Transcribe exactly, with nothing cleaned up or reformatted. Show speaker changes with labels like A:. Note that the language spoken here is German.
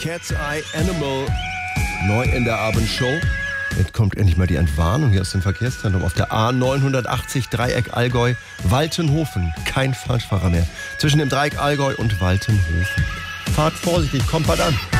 A: Cat's Eye Animal. Neu in der Abendshow. Jetzt kommt endlich mal die Entwarnung hier aus dem Verkehrszentrum auf der A neunhundertachtzig Dreieck Allgäu Waltenhofen. Kein Falschfahrer mehr. Zwischen dem Dreieck Allgäu und Waltenhofen. Fahrt vorsichtig, kommt bald an.